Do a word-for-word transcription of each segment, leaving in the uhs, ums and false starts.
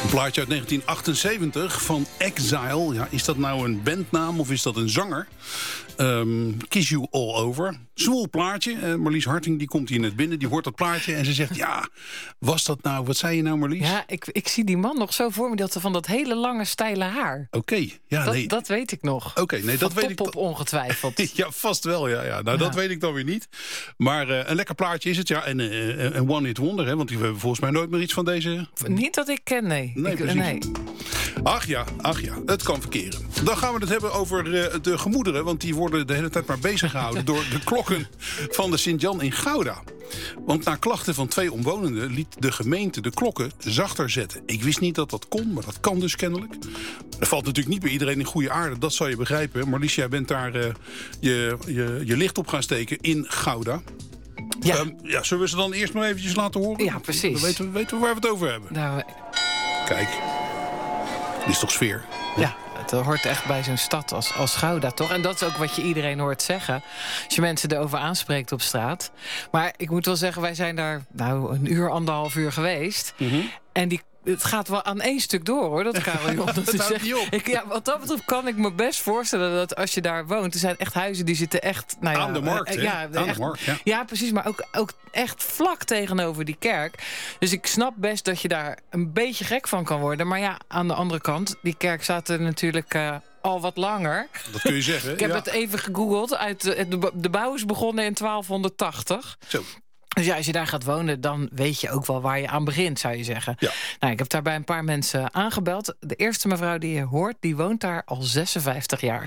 Een plaatje uit negentien achtenzeventig van Exile. Ja, is dat nou een bandnaam of is dat een zanger? Um, Kiss You All Over. Zwoel plaatje. Uh, Marlies Harting die komt hier net binnen. Die hoort dat plaatje en ze zegt... ja, was dat nou... Wat zei je nou, Marlies? Ja, ik, ik zie die man nog zo voor me. Dat van dat hele lange, steile haar. Oké, okay, ja, dat, nee. Dat weet ik nog. Oké, okay, nee, dat weet ik... Top op ongetwijfeld. Ja, vast wel, ja. ja. Nou, ja. dat weet ik dan weer niet. Maar uh, een lekker plaatje is het, ja. En uh, een one-hit wonder, hè. Want we hebben volgens mij nooit meer iets van deze... Niet dat ik ken, nee. Nee, ik, precies. Nee. Ach ja, ach ja, het kan verkeren. Dan gaan we het hebben over uh, de gemoederen... want die worden de hele tijd maar bezig gehouden... door de klokken van de Sint-Jan in Gouda. Want na klachten van twee omwonenden... liet de gemeente de klokken zachter zetten. Ik wist niet dat dat kon, maar dat kan dus kennelijk. Dat valt natuurlijk niet bij iedereen in goede aarde, dat zal je begrijpen. Marlies, jij bent daar uh, je, je, je licht op gaan steken in Gouda. Ja. Um, ja, zullen we ze dan eerst maar eventjes laten horen? Ja, precies. Dan weten we, weten we waar we het over hebben. Nou, Kijk, dit is toch sfeer? Hè? Ja. Het hoort echt bij zo'n stad als, als Gouda, toch? En dat is ook wat je iedereen hoort zeggen. Als je mensen erover aanspreekt op straat. Maar ik moet wel zeggen, wij zijn daar nou een uur, anderhalf uur geweest. Mm-hmm. En die, het gaat wel aan één stuk door, hoor, dat Karel. Dat dat houdt niet op. Ik, ja, wat dat betreft kan ik me best voorstellen dat als je daar woont... er zijn echt huizen die zitten echt... Nou ja, aan de markt, uh, ja, aan echt, de markt, ja. Ja, precies, maar ook, ook echt vlak tegenover die kerk. Dus ik snap best dat je daar een beetje gek van kan worden. Maar ja, aan de andere kant, die kerk staat er natuurlijk... Uh, al wat langer. Dat kun je zeggen. Ik heb ja. het even gegoogeld. Uit de, de bouw is begonnen in twaalfhonderdtachtig. Zo. Dus ja, als je daar gaat wonen, dan weet je ook wel waar je aan begint, zou je zeggen. Ja. Nou, ik heb daarbij een paar mensen aangebeld. De eerste mevrouw die je hoort, die woont daar al zesenvijftig jaar.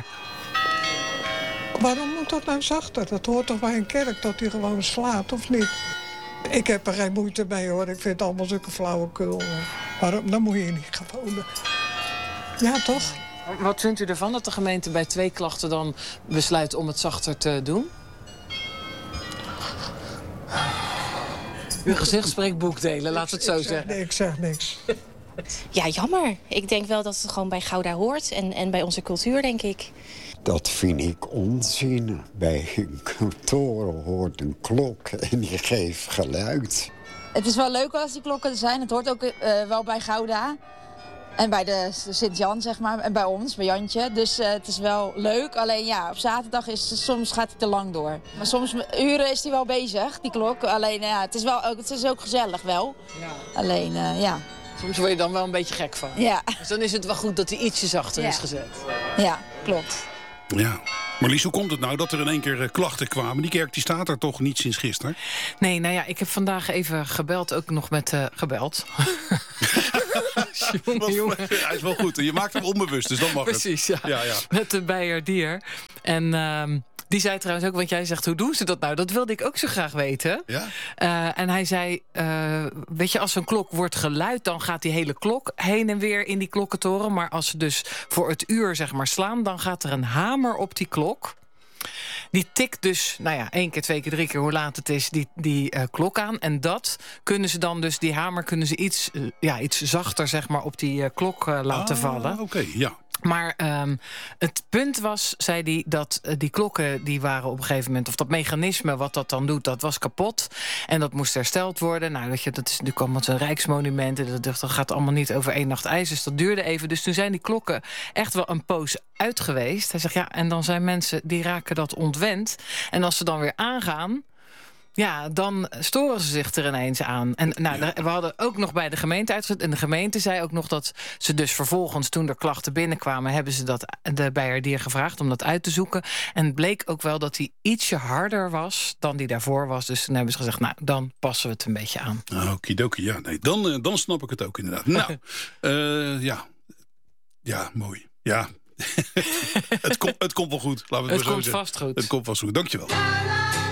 Waarom moet dat nou zachter? Dat hoort toch bij een kerk dat hij gewoon slaat, of niet? Ik heb er geen moeite mee, hoor. Ik vind het allemaal zulke flauwekul. Waarom? Dan moet je niet gaan wonen. Ja, toch? Wat vindt u ervan dat de gemeente bij twee klachten dan besluit om het zachter te doen? Uw gezicht spreekt boekdelen, laat het zo ik zeg, zeggen. Nee, ik zeg niks. Ja, jammer. Ik denk wel dat het gewoon bij Gouda hoort en, en bij onze cultuur, denk ik. Dat vind ik onzin. Bij een toren hoort een klok en die geeft geluid. Het is wel leuk als die klokken er zijn. Het hoort ook uh, wel bij Gouda. En bij de Sint-Jan, zeg maar. En bij ons, bij Jantje. Dus uh, het is wel leuk. Alleen ja, op zaterdag is soms gaat hij te lang door. Maar soms uren is hij wel bezig, die klok. Alleen ja, het is, wel ook, het is ook gezellig wel. Ja. Alleen uh, ja. Soms word je dan wel een beetje gek van. Ja. Dus dan is het wel goed dat hij ietsje zachter ja. is gezet. Ja, klopt. Ja. Marlies, hoe komt het nou dat er in één keer uh, klachten kwamen? Die kerk die staat er toch niet sinds gisteren? Nee, nou ja, ik heb vandaag even gebeld, ook nog met... Uh, gebeld. jongen, jongen. Hij is wel goed. Je maakt hem onbewust, dus dat mag Precies, het. ja. ja, ja. Met de Beijer Dier. En uh, die zei trouwens ook, want jij zegt, hoe doen ze dat nou? Dat wilde ik ook zo graag weten. Ja? Uh, en hij zei, uh, weet je, als een klok wordt geluid... dan gaat die hele klok heen en weer in die klokkentoren. Maar als ze dus voor het uur, zeg maar, slaan... dan gaat er een hamer op die klok. Die tikt dus, nou ja, één keer, twee keer, drie keer... hoe laat het is, die, die uh, klok aan. En dat kunnen ze dan dus, die hamer kunnen ze iets, uh, ja, iets zachter, zeg maar... op die uh, klok uh, laten ah, vallen. Oké, okay, ja. Maar um, het punt was, zei hij, dat uh, die klokken die waren op een gegeven moment... of dat mechanisme wat dat dan doet, dat was kapot. En dat moest hersteld worden. Nou, dat, je, dat is natuurlijk allemaal zo'n rijksmonument. En dat, dat gaat allemaal niet over één nacht ijs. Dus dat duurde even. Dus toen zijn die klokken echt wel een poos uit geweest. Hij zegt, ja, en dan zijn mensen die raken dat ontwend. En als ze dan weer aangaan... ja, dan storen ze zich er ineens aan. En nou, ja. we hadden ook nog bij de gemeente uitgezet. En de gemeente zei ook nog dat ze dus vervolgens... toen er klachten binnenkwamen, hebben ze dat de Beijer Dier gevraagd... om dat uit te zoeken. En het bleek ook wel dat hij ietsje harder was dan die daarvoor was. Dus toen hebben ze gezegd, nou, dan passen we het een beetje aan. Okidoki, ja, nee, dan, uh, dan snap ik het ook inderdaad. Nou, uh, ja. Ja, mooi. Ja, het, kom, het komt wel goed. Laten we het het maar zo komt zeggen. vast goed. Het komt vast goed, dankjewel.